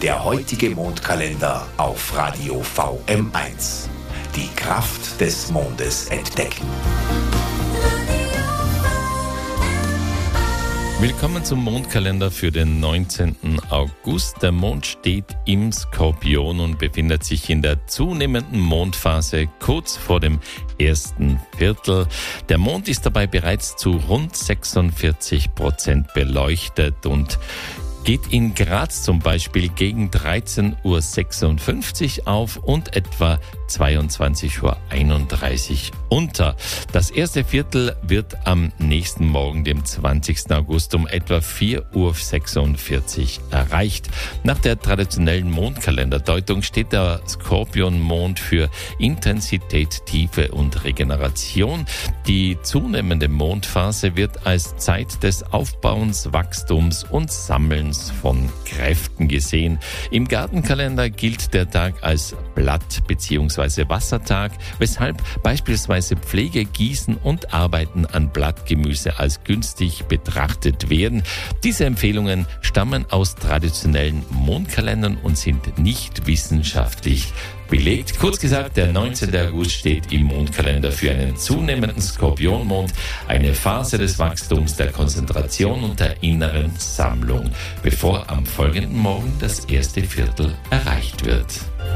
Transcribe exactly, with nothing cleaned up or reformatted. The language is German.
Der heutige Mondkalender auf Radio V M eins. Die Kraft des Mondes entdecken. Willkommen zum Mondkalender für den neunzehnten August. Der Mond steht im Skorpion und befindet sich in der zunehmenden Mondphase kurz vor dem ersten Viertel. Der Mond ist dabei bereits zu rund sechsundvierzig Prozent beleuchtet und geht in Graz zum Beispiel gegen dreizehn Uhr sechsundfünfzig auf und etwa zweiundzwanzig Uhr einunddreißig unter. Das erste Viertel wird am nächsten Morgen, dem zwanzigsten August, um etwa vier Uhr sechsundvierzig erreicht. Nach der traditionellen Mondkalenderdeutung steht der Skorpionmond für Intensität, Tiefe und Regeneration. Die zunehmende Mondphase wird als Zeit des Aufbauens, Wachstums und Sammelns von Kräften gesehen. Im Gartenkalender gilt der Tag als Blatt- bzw. Wassertag, weshalb beispielsweise Pflege, Gießen und Arbeiten an Blattgemüse als günstig betrachtet werden. Diese Empfehlungen stammen aus traditionellen Mondkalendern und sind nicht wissenschaftlich belegt. Kurz gesagt, der neunzehnte August steht im Mondkalender für einen zunehmenden Skorpionmond, eine Phase des Wachstums, der Konzentration und der inneren Sammlung, bevor am folgenden Morgen das erste Viertel erreicht wird.